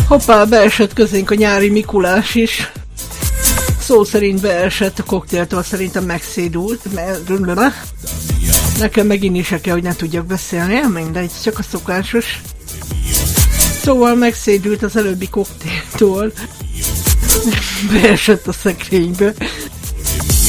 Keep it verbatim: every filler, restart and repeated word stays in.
Hoppá, beesett közénk a nyári Mikulás is. Szó szerint beesett a koktéltől, szerintem megszédult. Mert... Nekem megint is se kell, hogy ne tudjak beszélni, mindegy, csak a szokásos. Szóval megszédült az előbbi koktéltől. Beesett a szekrénybe.